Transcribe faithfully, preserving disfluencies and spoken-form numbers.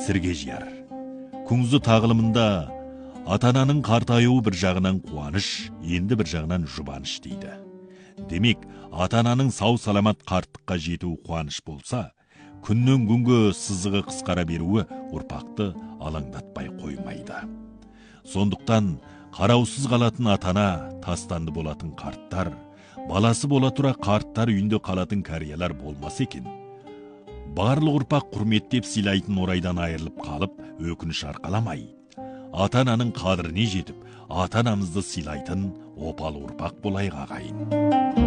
сірге жияр. Күңзі тағылымында ата-ананың қартаюы бір жағынан қуаныш, енді бір жағынан жұбаныш дейді. Демек, ата-ананың сау саламат қарттыққа жетуі қуаныш болса, күннен күнге сызығы қысқара беруі ұрпақты алаңдатпай қоймайды. Сондықтан қараусыз қалатын ата-ана, тастанды болатын қарттар, баласы бола тұра қарттар үйінде қалатын кәриялар болмаса екен. Барлық ұрпақ құрметтеп сыйлайтын орайдан айырылып қалып, өкініш арқаламай, ата-ананың қадіріне жетіп, ата-анамызды сыйлайтын опалы ұрпақ болайық ағайын.